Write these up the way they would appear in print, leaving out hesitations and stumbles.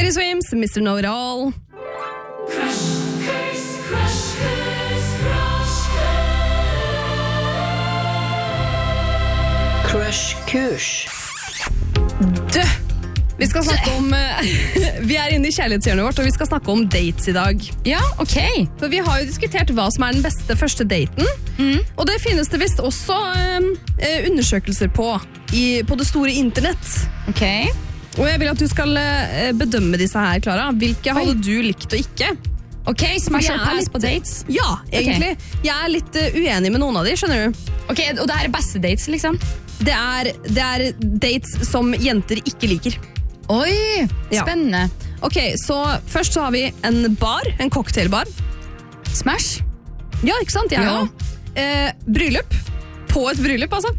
Teddy Swims, Mr. Know-It-All. Crush-kurs. Vi skal snakke om vi inne i kjærlighetshjørnet vårt, og vi skal snakke om dates i dag. Ja, ok. For vi har jo diskutert hva som den beste første daten, og det finnes det visst også undersøkelser på det store internett. Ok. Og jeg vil at du skal bedømme disse her, Clara. Hvilke hadde du likt og ikke? Ok, smash or pass på dates? Ja, egentlig. Jeg litt uenig med noen av de, skjønner du? Ok, og det her beste dates, liksom? Det er dates som jenter ikke liker. Oi, spennende. Ok, så først så har vi en bar, en cocktailbar. Smash? Ja, ikke sant? Ja. Bryllup. På et bryllup, altså.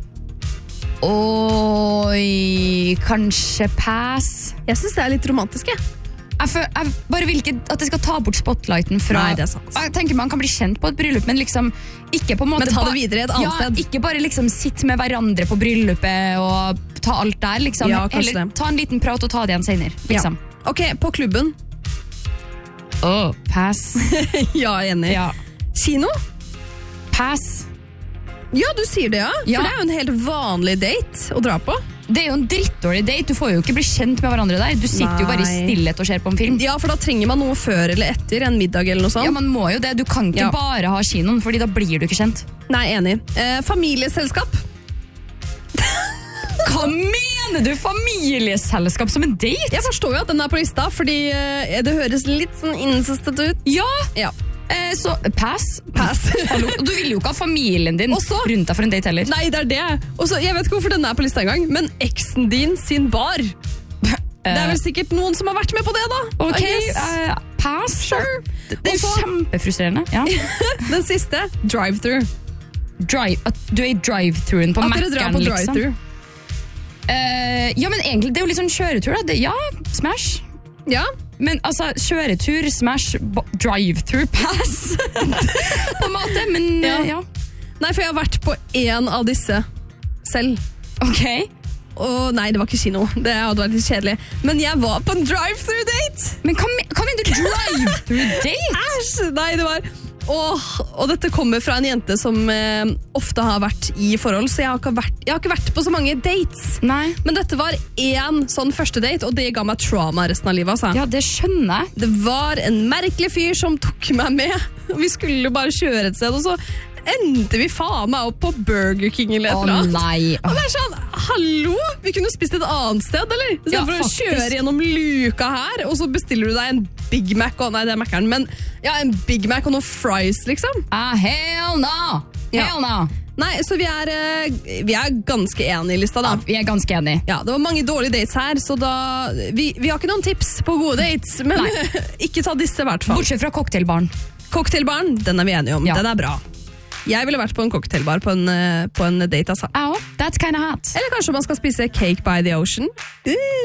Oi, kanskje pass? Jeg synes det litt romantisk, jeg. Jeg bare vil ikke at det skal ta bort spotlighten fra... Nei, det sant. Jeg tenker man kan bli kjent på et bryllup, men liksom ikke på en måte... Men ta det videre et annet sted. Ikke bare liksom sitte med hverandre på bryllupet og ta alt der, liksom. Ja, kanskje Eller det. ta en liten prat og ta det igjen senere, liksom. Ja. Ok, på klubben. Pass. Ja, enig. Ja. Kino? Pass. Ja, du sier det, ja. Ja. For det jo en helt vanlig date å dra på. Det jo en drittdårlig date. Du får jo ikke bli kjent med hverandre der. Du sitter jo bare i stillhet og ser på en film. Ja, for da trenger man noe før eller etter en middag eller noe sånt. Ja, man må jo det. Du kan ikke Ja. bare ha kinoen, fordi da blir du ikke kjent. Nei, enig. Familieselskap? Hva mener du familieselskap som en date? Jeg forstår jo at den på lista, fordi det høres litt sånn incestet ut. Ja, Ja. så pass. Hallo. Og du vil jo ikke ha familien din Også- rundt deg for en date heller. Nei, det det. Og så, jeg vet ikke hvorfor den på lista engang, men eksen din sin bar. Det vel sikkert noen som har vært med på det, da. Ok, I guess. pass. Sure. Det er jo Også- kjempefrustrerende. Ja. Den siste, drive-thru. At du er i drive-thruen på At dere drar Mac-en, på liksom. drive-thru. Ja, men egentlig, det er jo litt sånn kjøretur da. Ja, smash. Ja. Men altså, kjøretur, smash, drive-thru, pass. På en måte, men ja. Nei, for jeg har vært på en av disse selv. Ok. Og nei, det var ikke kino. Det hadde vært litt kjedelig. Men jeg var på en drive-thru-date! Men hva mener du drive-thru-date? Æsj! Nei, det var... Og dette kommer fra en jente som ofte har vært i forhold, så jeg har ikke vært på så mange dates. Nei. Men dette var en sånn første date, og det ga meg trauma resten av livet. Altså. Ja, det skjønner jeg. Det var en merkelig fyr som tok meg med. Vi skulle bare kjøre et sted, og så endte vi faen meg opp på Burger King eller et eller annet. nei. Og det sånn, hallo? Vi kunne spist et annet sted, eller? I stedet Ja, for å faktisk. kjøre gjennom luka her, og så bestiller du deg en Big Mac, og nei, det Mac'eren, men ja, en Big Mac og noen fries, liksom. Hell no! Ja. Hell no! Nei, så vi er ganske enige i lista da. Ja, vi er ganske enige. Ja, det var mange dårlige dates her, så da... Vi har ikke noen tips på gode dates, men ikke ta disse i hvert fall. Bortsett fra cocktailbaren. Cocktailbaren, den vi enige om. Ja. Den bra. Jeg ville vært på en cocktailbar på en date, altså. That's kind of hot. Eller kanskje man skal spise cake by the ocean.